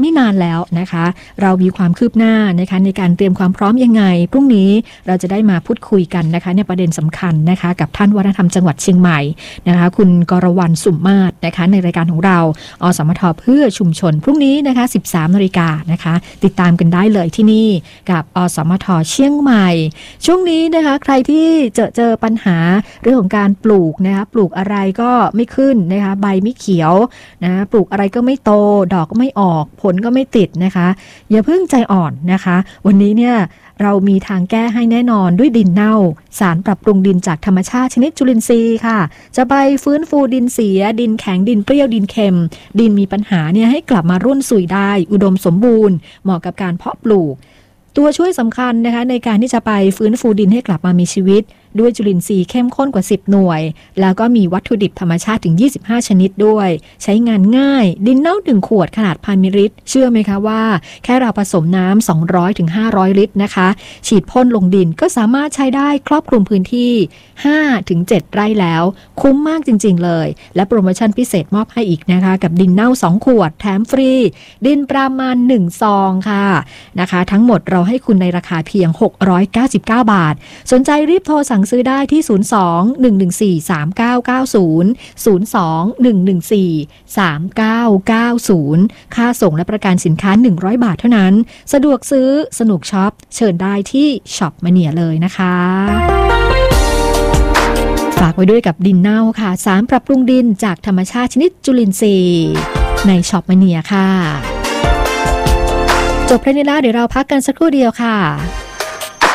ไม่นานแล้วนะคะเรามีความคืบหน้านะคะในการเตรียมความพร้อมยังไงพรุ่งนี้เราจะได้มาพูดคุยกันนะคะในประเด็นสำคัญนะคะกับท่านวัฒนธรรมจังหวัดเชียงใหม่นะคะคุณกรวรรณสุมมาศนะคะในรายการของเราอสมทเพื่อชุมชนพรุ่งนี้นะคะ 13:00 นนะคะติดตามกันได้เลยที่นี่กับอสมทเชียงใหม่ช่วงนี้นะคะใครที่เจอปัญหาเรื่องของการปลูกนะคะปลูกอะไรก็ไม่ขึ้นนะคะใบไม่เขียวนะปลูกอะไรก็ไม่โตดอกก็ไม่ออกผลก็ไม่ติดนะคะอย่าเพิ่งใจอ่อนนะคะวันนี้เนี่ยเรามีทางแก้ให้แน่นอนด้วยดินเน่าสารปรับปรุงดินจากธรรมชาติชนิดจุลินทรีย์ค่ะจะไปฟื้นฟูดินเสียดินแข็งดินเปรี้ยวดินเค็มดินมีปัญหาเนี่ยให้กลับมารุ่นสุยได้อุดมสมบูรณ์เหมาะกับการเพาะปลูกตัวช่วยสำคัญนะคะในการที่จะไปฟื้นฟูดินให้กลับมามีชีวิตด้วยจุลินทรีย์เข้มข้นกว่า10หน่วยแล้วก็มีวัตถุดิบธรรมชาติถึง25ชนิดด้วยใช้งานง่ายดินเน่า1ขวดขนาด1,000 มิลลิลิตรเชื่อไหมคะว่าแค่เราผสมน้ำ200 ถึง 500 ลิตรนะคะฉีดพ่นลงดินก็สามารถใช้ได้ครอบคลุมพื้นที่5 ถึง 7 ไร่แล้วคุ้มมากจริงๆเลยและโปรโมชั่นพิเศษมอบให้อีกนะคะกับดินเน่า2ขวดแถมฟรีดินประมาณ1ซองค่ะนะคะทั้งหมดเราให้คุณในราคาเพียง699 บาทสนใจรีบโทรสั่งซื้อได้ที่02-114-3990 ค่าส่งและประกันสินค้า100 บาทเท่านั้นสะดวกซื้อสนุกช็อปเชิญได้ที่ช็อปมาเนียเลยนะคะฝากไว้ด้วยกับดินเน่าค่ะสารปรับปรุงดินจากธรรมชาติชนิดจุลินทรีย์ในช็อปมาเนียค่ะจบเพลงนี้แล้วเดี๋ยวเราพักกันสักครู่เดียวค่ะ